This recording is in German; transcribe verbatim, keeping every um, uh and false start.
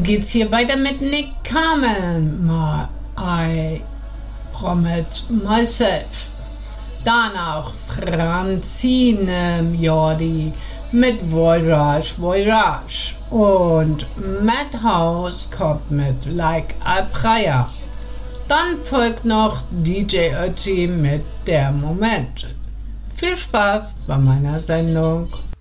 geht's hier weiter mit Nick Carmen. My, I Promise Myself. Danach Francine Jordi mit Voyage, Voyage. Und Madhouse kommt mit Like a Prayer. Dann folgt noch D J Ötzi mit Der Moment. Viel Spaß bei meiner Sendung.